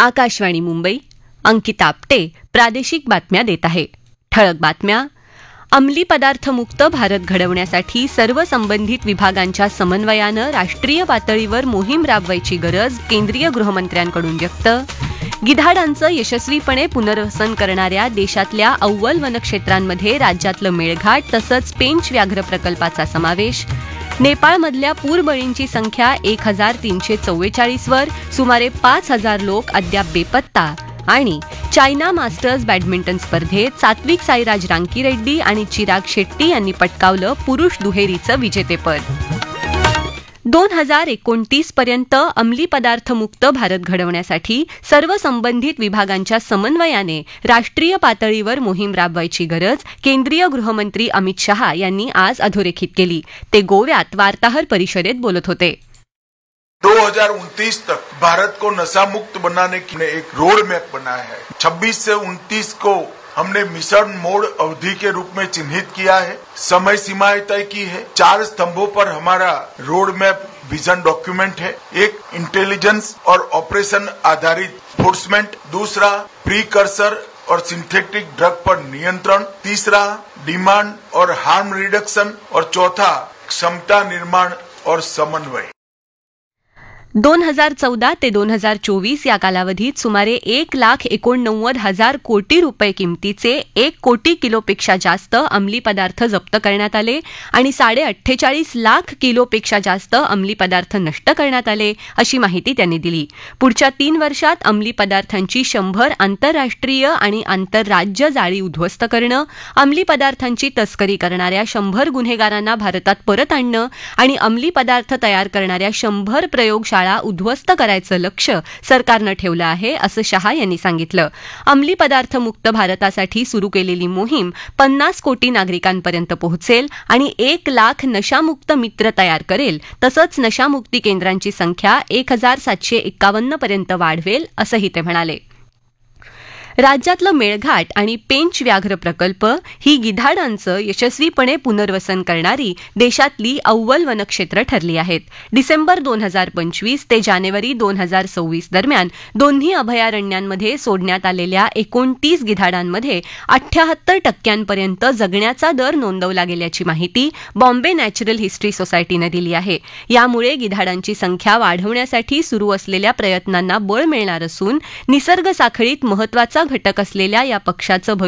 आकाशवाणी मुंबई, अंकिता आपटे प्रादेशिक बातम्या देत आहे. ठळक बातम्या. अंमली पदार्थ मुक्त भारत घडवण्यासाठी सर्व संबंधित विभागांच्या समन्वयानं राष्ट्रीय पातळीवर मोहीम राबवायची गरज केंद्रीय गृहमंत्र्यांकडून व्यक्त. गिधाडांचं यशस्वीपणे पुनर्वसन करणाऱ्या देशातल्या अव्वल वनक्षेत्रांमध्ये राज्यातलं मेळघाट तसंच पेंच व्याघ्र प्रकल्पाचा समावेश. नेपाळमधल्या पूरबळींची संख्या 1344 वर, सुमारे 5000 लोक अद्याप बेपत्ता. आणि चायना मास्टर्स बॅडमिंटन स्पर्धेत सात्विक साईराज रांकीरेड्डी आणि चिराग शेट्टी यांनी पटकावलं पुरुष दुहेरीचं विजेतेपद. 2029 पर्यंत अंमली पदार्थ मुक्त भारत घडवण्यासाठी सर्व संबंधित विभागांच्या समन्वयाने राष्ट्रीय पातळीवर मोहीम राबवायची गरज केंद्रीय गृहमंत्री अमित शहा यांनी आज अधोरेखित केली. ते गोव्यात वार्ताहर परिषदेत बोलत होते. 2029 तक भारत को नशा मुक्त बनाने की एक रोड मैप बनाया है. 26 से 29 को हमने मिशन मोड अवधि के रूप में चिन्हित किया है. समय सीमाएं तय की है. 4 स्तंभों पर हमारा रोड मैप विजन डॉक्यूमेंट है. एक इंटेलिजेंस और ऑपरेशन आधारित फोर्समेंट, दूसरा प्रीकर्सर और सिंथेटिक ड्रग पर नियंत्रण, तीसरा डिमांड और हार्म रिडक्शन और चौथा क्षमता निर्माण और समन्वय. 2014 ते 2024 या कालावधीत सुमारे 1,89,000 कोटी रुपये किमतीचे 1 कोटी किलोपेक्षा जास्त अंमली पदार्थ जप्त करण्यात आले आणि 48.5 लाख किलोपेक्षा जास्त अंमली पदार्थ नष्ट करण्यात आले, अशी माहिती त्यांनी दिली. पुढच्या 3 वर्षात अंमली पदार्थांची 100 आंतरराष्ट्रीय आणि आंतरराज्य जाळी उद्ध्वस्त करणं, अंमली पदार्थांची तस्करी करणाऱ्या 100 गुन्हेगारांना भारतात परत आणणं आणि अंमली पदार्थ तयार करणाऱ्या 100 प्रयोगशाळा उद्ध्वस्त करायचं लक्ष सरकारनं ठेवलं आहे, असं शहा यांनी सांगितलं. अंमली पदार्थ मुक्त भारतासाठी सुरू केलेली मोहीम 50 कोटी नागरिकांपर्यंत पोहोचेल आणि 1 लाख नशामुक्त मित्र तयार करेल. तसंच नशामुक्ती केंद्रांची संख्या 1751 पर्यंत वाढवेल, असंही ते म्हणाले. राज्यातलं मेळघाट आणि पेंच व्याघ्र प्रकल्प ही गिधाडांचं यशस्वीपणे पुनर्वसन करणारी देशातली अव्वल वनक्षेत्र ठरली आहेत. डिसेंबर 2025 ते जानेवारी 2026 दरम्यान दोन्ही अभयारण्यांमध्ये सोडण्यात आलेल्या 29 गिधाडांमध्ये 78% जगण्याचा दर नोंदवला गेल्याची माहिती बॉम्बे नॅचरल हिस्ट्री सोसायटीनं दिली आहे. यामुळे गिधाडांची संख्या वाढवण्यासाठी सुरू असलेल्या प्रयत्नांना बळ मिळणार असून निसर्ग साखळीत महत्त्वाचा घटक असलेल्या या पक्षाचं